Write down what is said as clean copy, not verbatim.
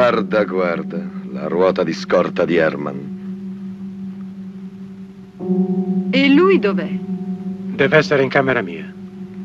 Guarda, guarda, la ruota di scorta di Herman. E lui dov'è? Deve essere in camera mia.